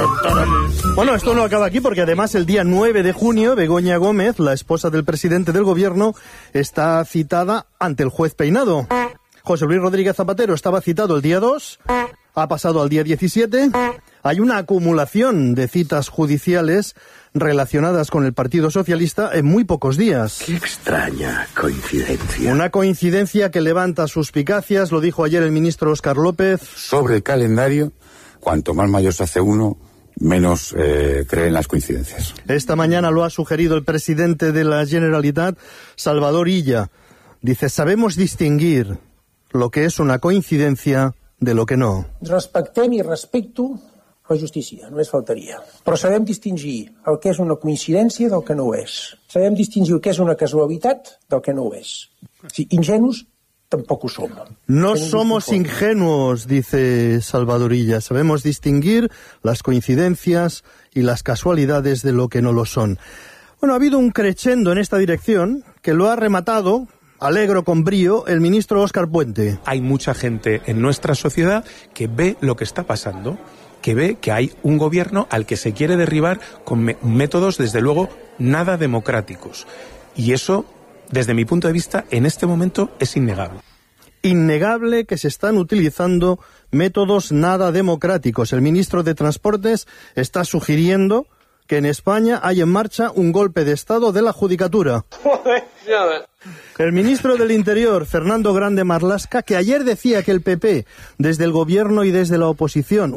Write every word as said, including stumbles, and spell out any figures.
Bueno, esto no acaba aquí porque además el día nueve de junio Begoña Gómez, la esposa del presidente del gobierno, está citada ante el juez Peinado. José Luis Rodríguez Zapatero estaba citado el día dos, ha pasado al día diecisiete. Hay una acumulación de citas judiciales relacionadas con el Partido Socialista en muy pocos días. Qué extraña coincidencia. Una coincidencia que levanta suspicacias, lo dijo ayer el ministro Óscar López. Sobre el calendario, cuanto más mayor se hace uno, menos eh, cree en las coincidencias. Esta mañana lo ha sugerido el presidente de la Generalitat, Salvador Illa. Dice, sabemos distinguir lo que es una coincidencia de lo que no. Respectem i respecto la justícia, només faltaria. Però sabem distingir el que és una coincidència del que no ho és. Sabem distingir el que és una casualitat del que no ho és. O sigui, ingenus tampoco somos. No somos ingenuos, dice Salvador Illa. Sabemos distinguir las coincidencias y las casualidades de lo que no lo son. Bueno, ha habido un crescendo en esta dirección que lo ha rematado, alegro con brío, el ministro Óscar Puente. Hay mucha gente en nuestra sociedad que ve lo que está pasando, que ve que hay un gobierno al que se quiere derribar con me- métodos, desde luego, nada democráticos. Y eso, desde mi punto de vista, en este momento es innegable. Innegable que se están utilizando métodos nada democráticos. El ministro de Transportes está sugiriendo que en España hay en marcha un golpe de Estado de la Judicatura. El ministro del Interior, Fernando Grande Marlaska, que ayer decía que el P P, desde el gobierno y desde la oposición,